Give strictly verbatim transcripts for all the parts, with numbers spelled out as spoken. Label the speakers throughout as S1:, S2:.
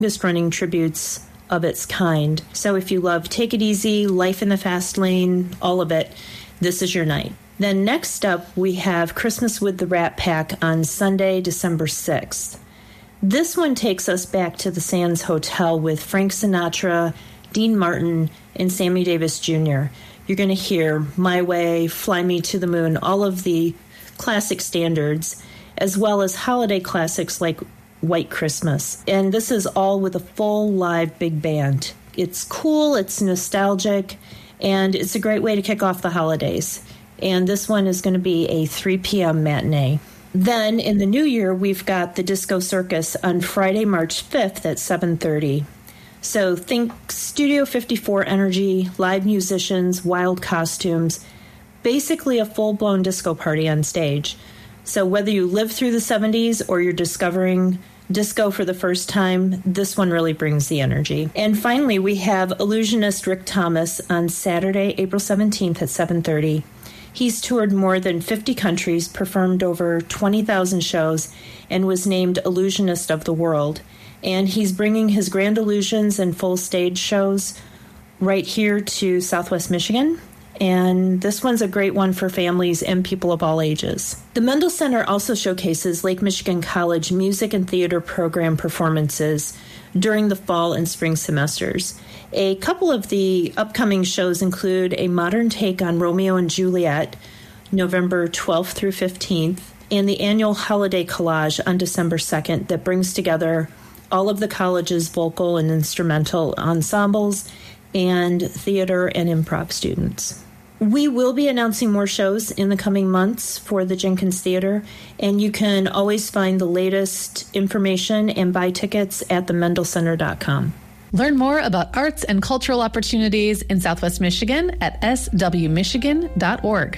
S1: longest running tributes of its kind. So if you love Take It Easy, Life in the Fast Lane, all of it, this is your night. Then next up, we have Christmas with the Rat Pack on Sunday, December sixth. This one takes us back to the Sands Hotel with Frank Sinatra, Dean Martin, and Sammy Davis Junior You're going to hear My Way, Fly Me to the Moon, all of the classic standards, as well as holiday classics like White Christmas. And this is all with a full live big band. It's cool, it's nostalgic, and it's a great way to kick off the holidays. And this one is going to be a three p.m. matinee. Then in the new year, we've got the Disco Circus on Friday, March fifth at seven thirty. So think Studio fifty-four energy, live musicians, wild costumes, basically a full-blown disco party on stage. So whether you lived through the seventies or you're discovering disco for the first time, this one really brings the energy. And finally, we have illusionist Rick Thomas on Saturday, April seventeenth at seven thirty. He's toured more than fifty countries, performed over twenty thousand shows, and was named Illusionist of the World. And he's bringing his Grand Illusions and full stage shows right here to Southwest Michigan. And this one's a great one for families and people of all ages. The Mendel Center also showcases Lake Michigan College music and theater program performances during the fall and spring semesters. A couple of the upcoming shows include a modern take on Romeo and Juliet, November twelfth through fifteenth, and the annual holiday collage on December second that brings together all of the college's vocal and instrumental ensembles and theater and improv students. We will be announcing more shows in the coming months for the Jenkins Theater, and you can always find the latest information and buy tickets at the mendel center dot com.
S2: Learn more about arts and cultural opportunities in Southwest Michigan at s w michigan dot org.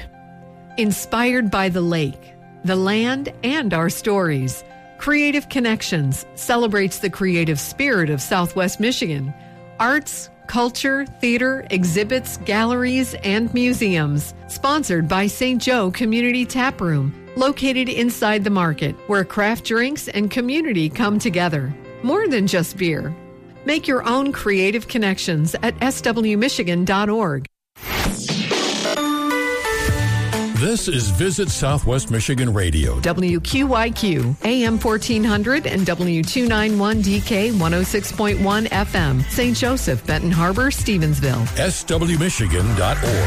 S3: Inspired by the lake, the land, and our stories, Creative Connections celebrates the creative spirit of Southwest Michigan. Arts, culture, theater, exhibits, galleries, and museums. Sponsored by Saint Joe Community Tap Room, located inside the market, where craft drinks and community come together. More than just beer. Make your own creative connections at s w michigan dot org.
S4: This is Visit Southwest Michigan Radio.
S3: W Q Y Q, A M fourteen hundred and W two ninety-one D K one oh six point one F M. Saint Joseph, Benton Harbor, Stevensville.
S4: s w michigan dot org.